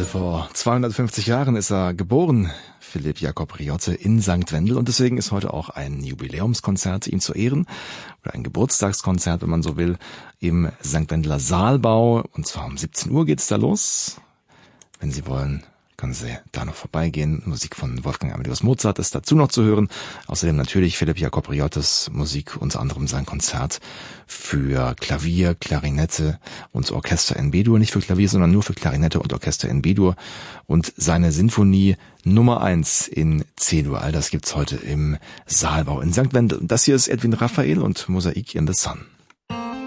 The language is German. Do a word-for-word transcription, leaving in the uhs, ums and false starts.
Also vor zweihundertfünfzig Jahren ist er geboren, Philipp Jakob Riotte in Sankt Wendel, und deswegen ist heute auch ein Jubiläumskonzert ihm zu Ehren oder ein Geburtstagskonzert, wenn man so will, im Sankt Wendeler Saalbau, und zwar um siebzehn Uhr geht's da los. Wenn Sie wollen, können Sie da noch vorbeigehen. Musik von Wolfgang Amadeus Mozart ist dazu noch zu hören. Außerdem natürlich Philipp Jakob Riottes Musik, unter anderem sein Konzert für Klavier, Klarinette und Orchester in B-Dur. Nicht für Klavier, sondern nur für Klarinette und Orchester in B-Dur. Und seine Sinfonie Nummer eins in C-Dur. All das gibt's heute im Saalbau in Sankt Wendel. Das hier ist Edwin Raphael und Mosaik in the Sun.